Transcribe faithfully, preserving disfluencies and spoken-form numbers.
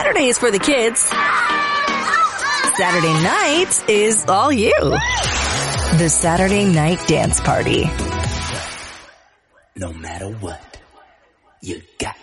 Saturday is for the kids. Saturday night is all you. The Saturday Night Dance Party. No matter what, you got